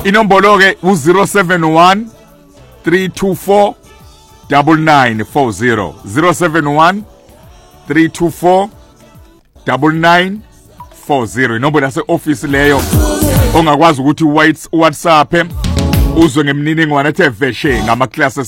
inombolo ke u071 324 9940 071 324 9940 inombolo yase office leyo ongakwazi ukuthi WhatsApp uzwe ngemniningwane ethe veshe ngama classes